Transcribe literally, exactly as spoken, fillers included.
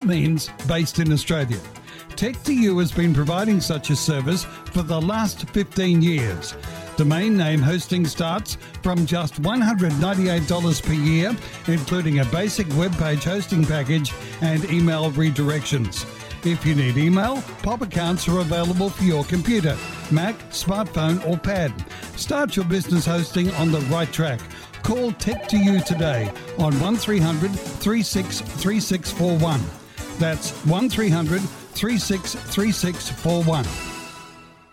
means based in Australia. tech to you has been providing such a service for the last fifteen years. Domain name hosting starts from just one hundred ninety-eight dollars per year, including a basic web page hosting package and email redirections. If you need email, Pop accounts are available for your computer, Mac, smartphone or pad. Start your business hosting on the right track. Call tech to you today on one three hundred, three six three six four one. That's one three hundred, three six three six four one.